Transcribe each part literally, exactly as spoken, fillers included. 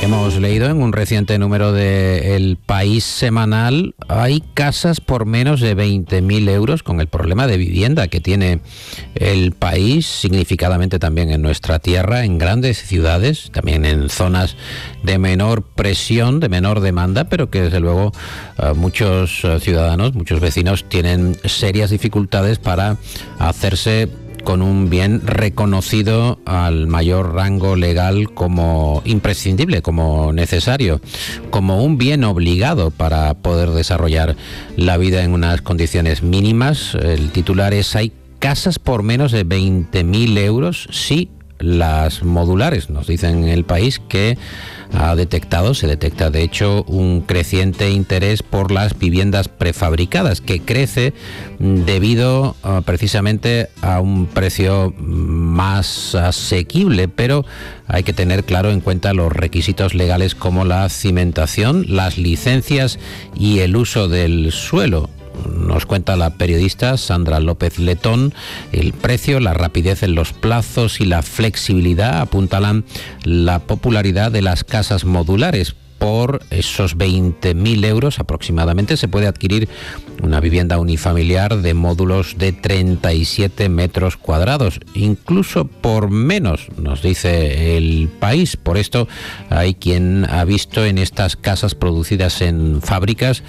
hemos leído en un reciente número de El País semanal, hay casas por menos de veinte mil euros, con el problema de vivienda que tiene el país, significadamente también en nuestra tierra, en grandes ciudades, también en zonas de menor presión, de menor demanda, pero que desde luego uh, muchos uh, ciudadanos, muchos vecinos tienen serias dificultades para hacerse con un bien reconocido al mayor rango legal como imprescindible, como necesario, como un bien obligado para poder desarrollar la vida en unas condiciones mínimas. El titular es: hay casas por menos de veinte mil euros, sí, las modulares. Nos dicen en El País que ha detectado, se detecta de hecho, un creciente interés por las viviendas prefabricadas, que crece debido uh, precisamente a un precio más asequible, pero hay que tener claro en cuenta los requisitos legales como la cimentación, las licencias y el uso del suelo. Nos cuenta la periodista Sandra López Letón: el precio, la rapidez en los plazos y la flexibilidad apuntalan la popularidad de las casas modulares. Por esos veinte mil euros aproximadamente se puede adquirir una vivienda unifamiliar de módulos de treinta y siete metros cuadrados, incluso por menos, nos dice El País. Por esto hay quien ha visto en estas casas producidas en fábricas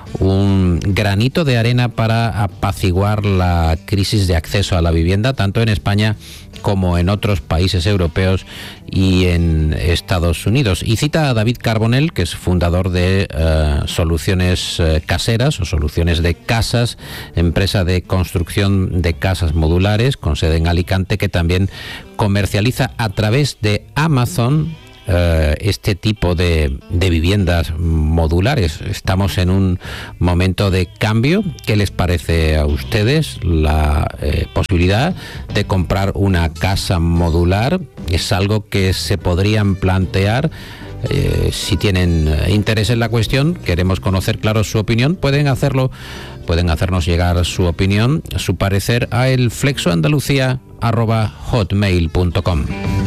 un granito de arena para apaciguar la crisis de acceso a la vivienda, tanto en España como en otros países europeos y en Estados Unidos. Y cita a David Carbonell, que es fundador de uh, Soluciones uh, Caseras o Soluciones de Casas, empresa de construcción de casas modulares con sede en Alicante, que también comercializa a través de Amazon Uh, este tipo de, de viviendas modulares. Estamos en un momento de cambio. ¿Qué les parece a ustedes la eh, posibilidad de comprar una casa modular? ¿Es algo que se podrían plantear? Eh, si tienen interés en la cuestión, queremos conocer, claro, su opinión. Pueden hacerlo, pueden hacernos llegar su opinión, su parecer a el flexoandalucía arroba hotmail punto com.